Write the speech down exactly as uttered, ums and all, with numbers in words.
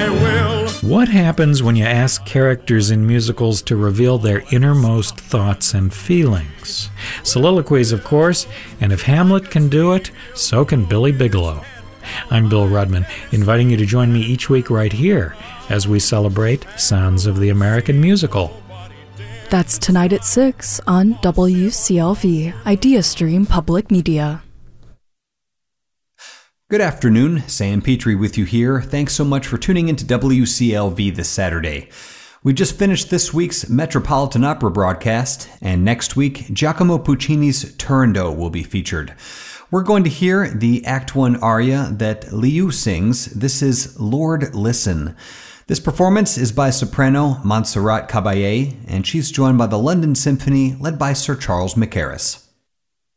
I will. What happens when you ask characters in musicals to reveal their innermost thoughts and feelings? Soliloquies, of course, and if Hamlet can do it, so can Billy Bigelow. I'm Bill Rudman, inviting you to join me each week right here as we celebrate Sounds of the American Musical. That's tonight at six on W C L V, IdeaStream Public Media. Good afternoon, Sam Petrie with you here. Thanks so much for tuning into W C L V this Saturday. We just finished this week's Metropolitan Opera broadcast, and next week, Giacomo Puccini's Turandot will be featured. We're going to hear the Act one aria that Liu sings. This is Lord Listen. This performance is by soprano Montserrat Caballé, and she's joined by the London Symphony led by Sir Charles Mackerras.